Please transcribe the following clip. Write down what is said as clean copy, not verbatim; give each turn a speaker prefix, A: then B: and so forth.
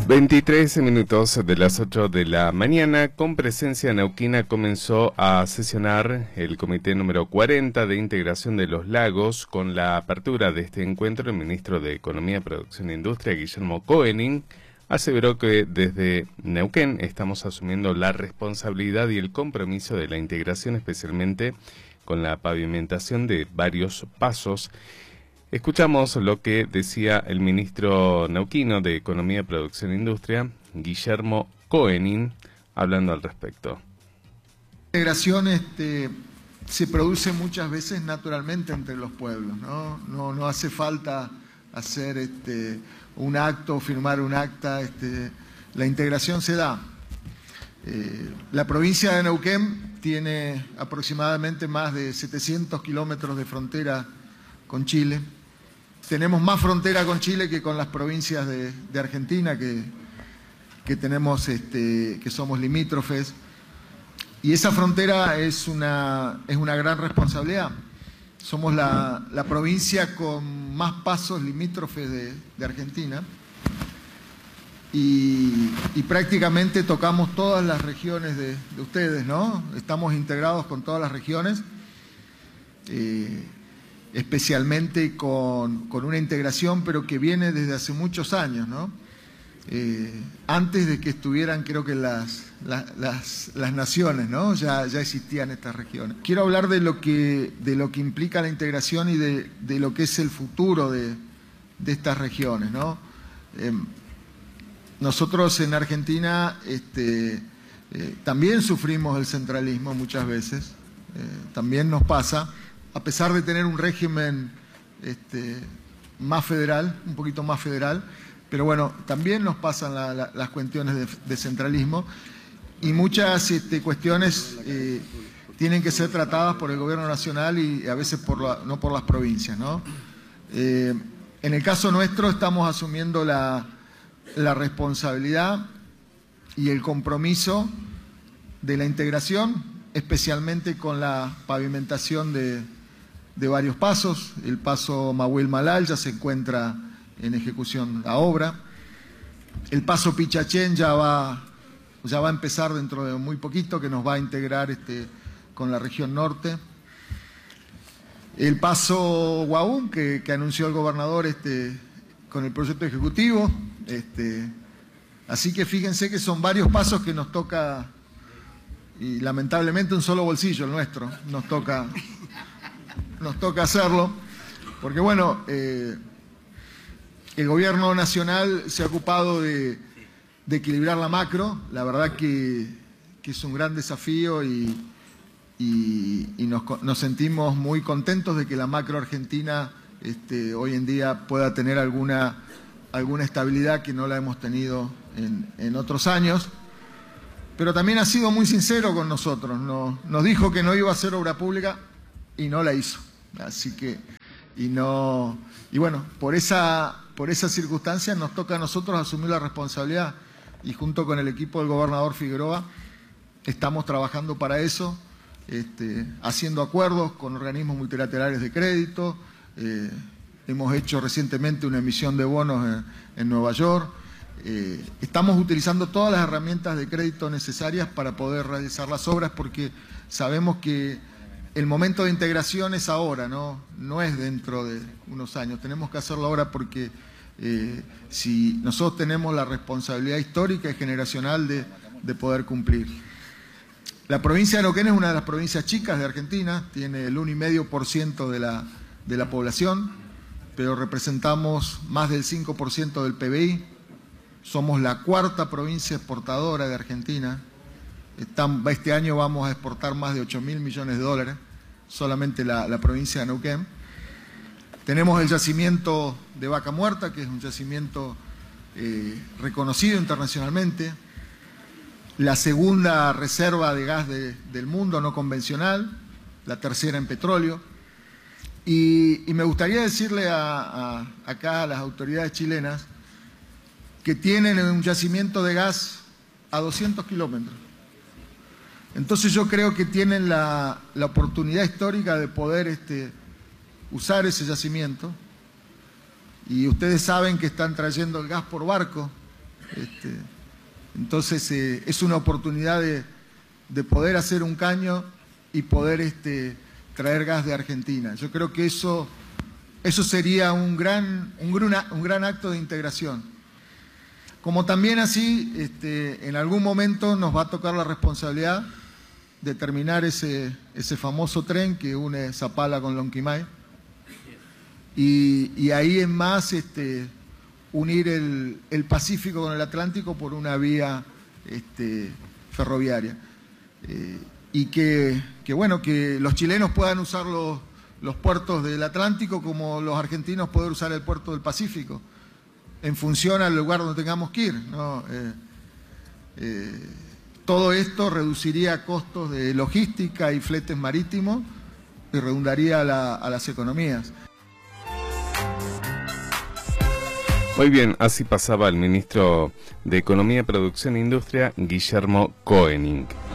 A: 23 minutos de las 8 de la mañana, con presencia neuquina, comenzó a sesionar el comité número 40 de integración de los lagos. Con la apertura de este encuentro, el ministro de Economía, Producción e Industria, Guillermo Koenig, aseveró que desde Neuquén estamos asumiendo la responsabilidad y el compromiso de la integración, especialmente con la pavimentación de varios pasos. Escuchamos lo que decía el ministro neuquino de Economía, Producción e Industria, Guillermo Koenig, hablando al respecto.
B: La integración se produce muchas veces naturalmente entre los pueblos, ¿no? No hace falta hacer un acto, firmar un acta, la integración se da. La provincia de Neuquén tiene aproximadamente más de 700 kilómetros de frontera con Chile. Tenemos más frontera con Chile que con las provincias de Argentina que tenemos, que somos limítrofes. Y esa frontera es una gran responsabilidad. Somos la provincia con más pasos limítrofes de Argentina. Y prácticamente tocamos todas las regiones de ustedes, ¿no? Estamos integrados con todas las regiones. Especialmente con una integración, pero que viene desde hace muchos años, ¿no? Antes de que estuvieran, creo que las naciones, ¿no? Ya existían estas regiones. Quiero hablar de lo que implica la integración y de lo que es el futuro de estas regiones, ¿no? Nosotros en Argentina también sufrimos el centralismo muchas veces, también nos pasa. A pesar de tener un régimen más federal, un poquito más federal, pero bueno, también nos pasan las cuestiones de centralismo y muchas cuestiones tienen que ser tratadas por el gobierno nacional y a veces no por las provincias, ¿no? En el caso nuestro estamos asumiendo la responsabilidad y el compromiso de la integración, especialmente con la pavimentación de varios pasos. El paso Mahuil-Malal ya se encuentra en ejecución la obra. El paso Pichachén ya va a empezar dentro de muy poquito, que nos va a integrar con la región norte. El paso Guaún, que anunció el gobernador con el proyecto ejecutivo. Así que fíjense que son varios pasos que nos toca, y lamentablemente un solo bolsillo, el nuestro, nos toca hacerlo, porque bueno, el gobierno nacional se ha ocupado de equilibrar la macro. La verdad que es un gran desafío y nos sentimos muy contentos de que la macro argentina hoy en día pueda tener alguna estabilidad que no la hemos tenido en otros años. Pero también ha sido muy sincero con nosotros, nos dijo que no iba a hacer obra pública y no la hizo. Así que, y bueno, por esa circunstancia nos toca a nosotros asumir la responsabilidad y junto con el equipo del gobernador Figueroa estamos trabajando para eso, haciendo acuerdos con organismos multilaterales de crédito. Hemos hecho recientemente una emisión de bonos en Nueva York. Estamos utilizando todas las herramientas de crédito necesarias para poder realizar las obras, porque sabemos que el momento de integración es ahora, no es dentro de unos años. Tenemos que hacerlo ahora porque si nosotros tenemos la responsabilidad histórica y generacional de poder cumplir. La provincia de Neuquén es una de las provincias chicas de Argentina, tiene el 1,5% de la población, pero representamos más del 5% del PBI. Somos la cuarta provincia exportadora de Argentina. Este año vamos a exportar más de 8.000 millones de dólares, solamente la provincia de Neuquén. Tenemos el yacimiento de Vaca Muerta, que es un yacimiento reconocido internacionalmente, la segunda reserva de gas del mundo no convencional, la tercera en petróleo. Y me gustaría decirle acá a las autoridades chilenas que tienen un yacimiento de gas a 200 kilómetros. Entonces yo creo que tienen la oportunidad histórica de poder usar ese yacimiento. Y ustedes saben que están trayendo el gas por barco Entonces es una oportunidad de poder hacer un caño y poder traer gas de Argentina. Yo creo que eso sería un gran acto de integración. Como también así, en algún momento nos va a tocar la responsabilidad de terminar ese famoso tren que une Zapala con Lonquimay. Y ahí es más unir el Pacífico con el Atlántico por una vía ferroviaria. Y que los chilenos puedan usar los puertos del Atlántico como los argentinos pueden usar el puerto del Pacífico, en función al lugar donde tengamos que ir, ¿no? Todo esto reduciría costos de logística y fletes marítimos y redundaría a las economías.
A: Muy bien, así pasaba el ministro de Economía, Producción e Industria, Guillermo Koenig.